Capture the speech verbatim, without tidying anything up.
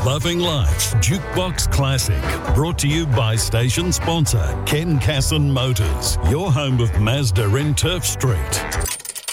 Loving Life Jukebox Classic, brought to you by station sponsor Ken Casson Motors, your home of Mazda in Turf Street.